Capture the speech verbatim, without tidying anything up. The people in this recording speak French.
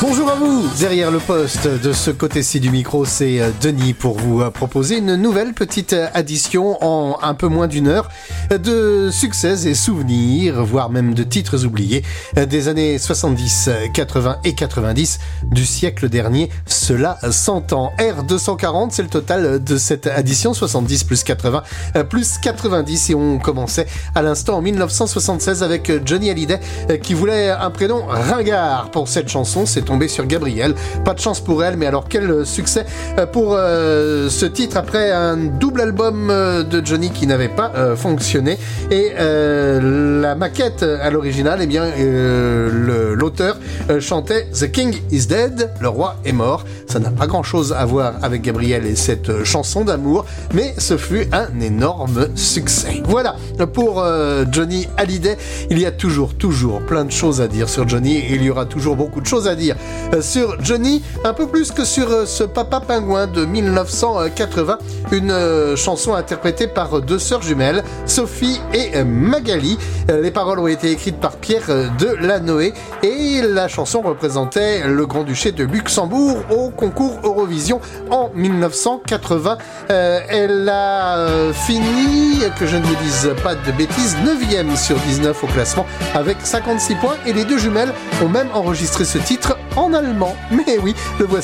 Bonjour à vous, derrière le poste de ce côté-ci du micro, c'est Denis pour vous proposer une nouvelle petite addition en un peu moins d'une heure de succès et souvenirs, voire même de titres oubliés des années soixante-dix, quatre-vingts et quatre-vingt-dix du siècle dernier, cela s'entend. R deux cent quarante, c'est le total de cette addition, soixante-dix plus quatre-vingts plus quatre-vingt-dix, et on commençait à l'instant en mille neuf cent soixante-seize avec Johnny Hallyday qui voulait un prénom ringard pour cette chanson. C'est tombé sur Gabrielle, pas de chance pour elle, mais alors quel succès pour euh, ce titre après un double album de Johnny qui n'avait pas euh, fonctionné, et euh, la maquette à l'original, eh bien euh, le, l'auteur euh, chantait The King is Dead, le roi est mort. Ça n'a pas grand chose à voir avec Gabrielle et cette chanson d'amour, mais ce fut un énorme succès. Voilà pour euh, Johnny Hallyday. Il y a toujours toujours plein de choses à dire sur Johnny, et il y aura toujours beaucoup de choses à dire sur Johnny, un peu plus que sur ce Papa Pingouin de mille neuf cent quatre-vingts, une chanson interprétée par deux sœurs jumelles, Sophie et Magali. Les paroles ont été écrites par Pierre Delanoë et la chanson représentait le Grand-Duché de Luxembourg au concours Eurovision en mille neuf cent quatre-vingts. Euh, elle a euh, fini, que je ne vous dise pas de bêtises, neuvième sur dix-neuf au classement avec cinquante-six points, et les deux jumelles ont même enregistré ce titre en allemand. Mais oui, le voici.